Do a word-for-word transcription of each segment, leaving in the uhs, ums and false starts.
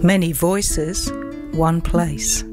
Many voices, one place.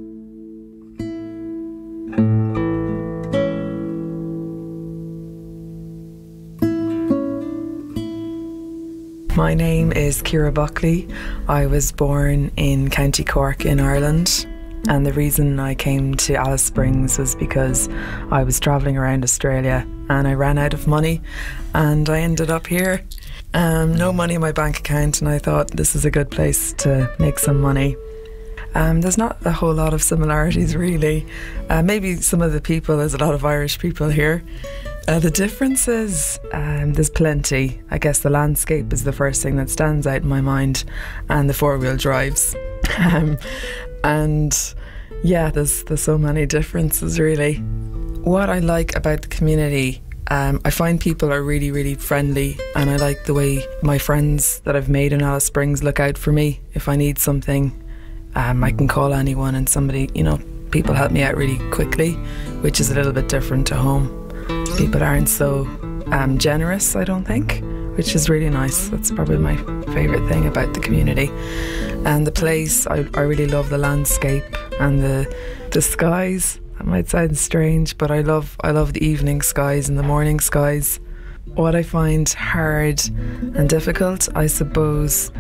My name is Ciara Buckley. I was born in County Cork in Ireland, and the reason I came to Alice Springs was because I was travelling around Australia and I ran out of money and I ended up here. Um, no money in my bank account, and I thought this is a good place to make some money. Um, there's not a whole lot of similarities really. Uh, maybe some of the people, there's a lot of Irish people here. Uh, the differences, um, there's plenty. I guess the landscape is the first thing that stands out in my mind, and the four-wheel drives. um, and yeah, there's there's so many differences really. What I like about the community, um, I find people are really, really friendly, and I like the way my friends that I've made in Alice Springs look out for me. If I need something, um, I can call anyone and somebody, you know, people help me out really quickly, which is a little bit different to home. People aren't so um, generous, I don't think, which is really nice. That's probably my favourite thing about the community. And the place, I, I really love the landscape and the the skies. That might sound strange, but I love I love the evening skies and the morning skies. What I find hard and difficult, I suppose,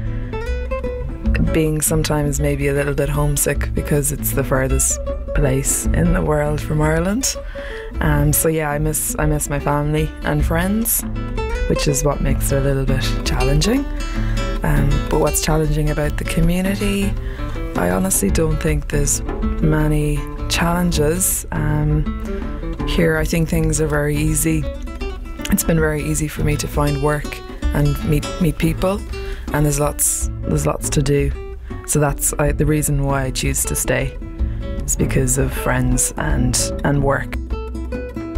being sometimes maybe a little bit homesick because it's the furthest place in the world from Ireland. Um, so yeah, I miss I miss my family and friends, which is what makes it a little bit challenging. Um, but what's challenging about the community, I honestly don't think there's many challenges. Um, here I think things are very easy. It's been very easy for me to find work and meet meet people, and there's lots there's lots to do. So that's I, the reason why I choose to stay. It's because of friends and and work.